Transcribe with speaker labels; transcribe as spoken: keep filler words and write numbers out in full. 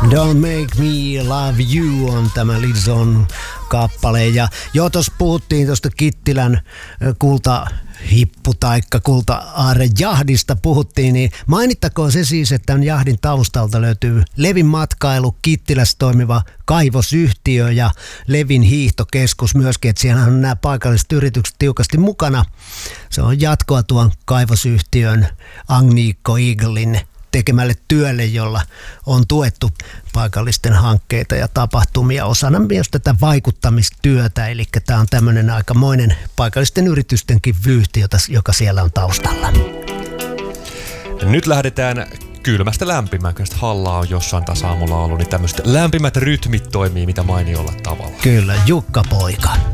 Speaker 1: Don't Make Me Love You on tämä Lizon kappale. Ja jo tuossa puhuttiin tuosta Kittilän kultahippu taikka kulta-aare jahdista puhuttiin, niin mainittakoon se siis, että tämän jahdin taustalta löytyy Levin matkailu, Kittilässä toimiva kaivosyhtiö ja Levin hiihtokeskus myöskin, että siellä on nämä paikalliset yritykset tiukasti mukana. Se on jatkoa tuon kaivosyhtiön Agnico Eaglein tekemälle työlle, jolla on tuettu paikallisten hankkeita ja tapahtumia osana myös tätä vaikuttamistyötä. Eli tämä on tämmöinen aikamoinen paikallisten yritystenkin vyyhti, joka siellä on taustalla.
Speaker 2: Nyt lähdetään kylmästä lämpimään, kun Halla on jossain taas aamulla ollut, niin tämmöiset lämpimät rytmit toimii mitä mainiolla tavalla.
Speaker 1: Kyllä, Jukka Poika.